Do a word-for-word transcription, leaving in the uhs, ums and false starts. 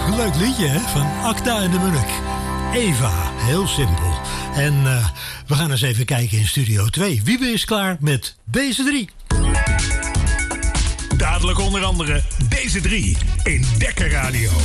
Leuk liedje, hè? Van Acta en de Munnik. Eva, heel simpel. En uh, we gaan eens even kijken in Studio twee. Wiebe is klaar met deze drie. Dadelijk onder andere deze drie in Dekker Radio.